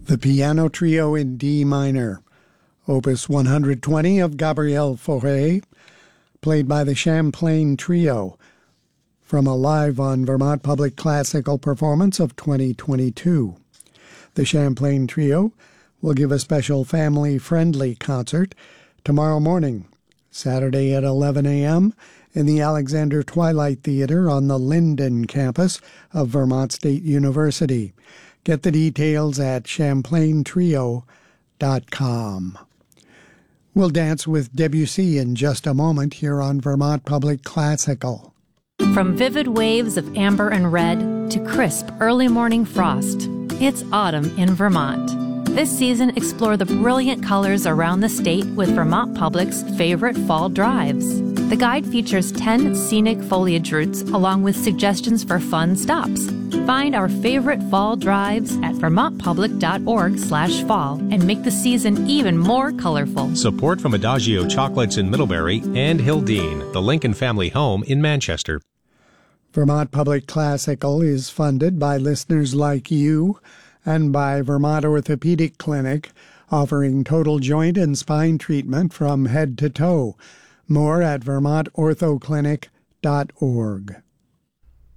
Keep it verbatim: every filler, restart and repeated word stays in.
The Piano Trio in D minor, Opus one hundred twenty of Gabriel Fauré, played by the Champlain Trio, from a Live on Vermont Public Classical performance of twenty twenty-two. The Champlain Trio will give a special family-friendly concert tomorrow morning, Saturday at eleven a.m., in the Alexander Twilight Theater on the Linden campus of Vermont State University. Get the details at champlain trio dot com. We'll dance with Debussy in just a moment here on Vermont Public Classical. From vivid waves of amber and red to crisp early morning frost, it's autumn in Vermont. This season, explore the brilliant colors around the state with Vermont Public's favorite fall drives. The guide features ten scenic foliage routes along with suggestions for fun stops. Find our favorite fall drives at vermont public dot org slash fall and make the season even more colorful. Support from Adagio Chocolates in Middlebury and Hildene, the Lincoln family home in Manchester. Vermont Public Classical is funded by listeners like you and by Vermont Orthopedic Clinic, offering total joint and spine treatment from head to toe. More at vermont ortho clinic dot org.